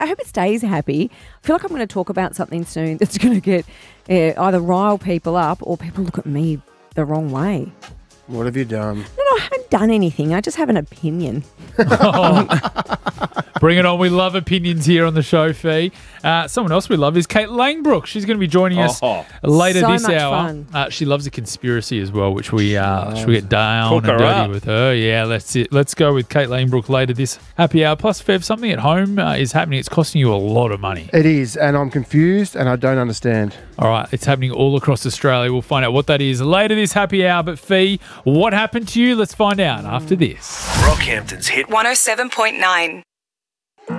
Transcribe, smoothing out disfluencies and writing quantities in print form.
I hope it stays happy. I feel like I'm going to talk about something soon that's going to get either rile people up or people look at me the wrong way. What have you done? No, I haven't done anything. I just have an opinion. Bring it on. We love opinions here on the show, Fee. Someone else we love is Kate Langbrook. She's going to be joining us later this much hour. She loves a conspiracy as well, which we should we get down Cook and her dirty up. with her. Yeah, let's go with Kate Langbrook later this happy hour. Plus, Fev, something at home is happening. It's costing you a lot of money. It is, and I'm confused and I don't understand. All right, it's happening all across Australia. We'll find out what that is later this happy hour. But Fee, what happened to you? Let's find out after this. Rockhampton's Hit 107.9.